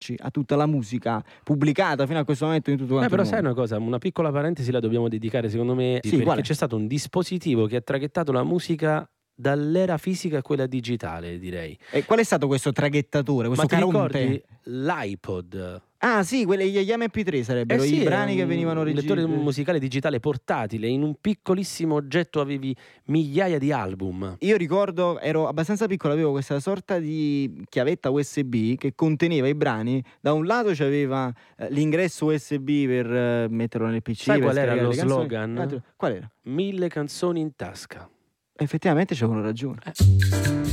dedicarci a tutta la musica pubblicata fino a questo momento in tutto quanto Però il sai mondo. una cosa, una piccola parentesi la dobbiamo dedicare secondo me, Sì, perché quale? c'è stato un dispositivo che ha traghettato la musica dall'era fisica a quella digitale, direi. E qual è stato questo traghettatore, Ma questo ti caronte? ricordi l'iPod? Ah sì, gli MP3 sarebbero Sì, i era brani che venivano un lettore registrati. musicale digitale portatile, in un piccolissimo oggetto avevi migliaia di album. Io ricordo, ero abbastanza piccolo, avevo questa sorta di chiavetta USB che conteneva i brani. Da un lato c'aveva l'ingresso USB per metterlo nel PC, Sai per qual era scaricare lo le canzoni. slogan? Qual era? 1000 canzoni in tasca. Effettivamente c'avevano ragione.